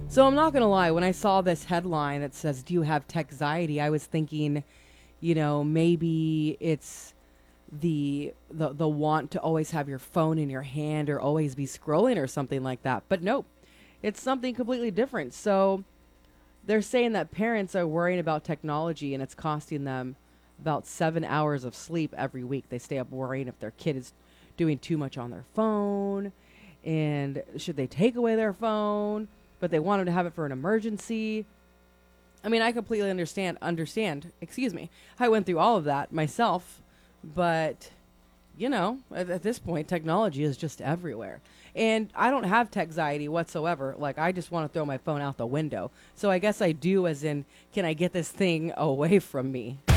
So I'm not going to lie, when I saw this headline that says, "Do you have tech anxiety?" I was thinking, maybe it's the want to always have your phone in your hand or always be scrolling or something like that. But nope, it's something completely different. So they're saying that parents are worrying about technology and it's costing them about 7 hours of sleep every week. They stay up worrying if their kid is doing too much on their phone and should they take away their phone, but they want them to have it for an emergency. I mean, I completely understand. Excuse me. I went through all of that myself, but at this point, technology is just everywhere. And I don't have tech anxiety whatsoever. Like, I just want to throw my phone out the window. So I guess I do, as in, can I get this thing away from me?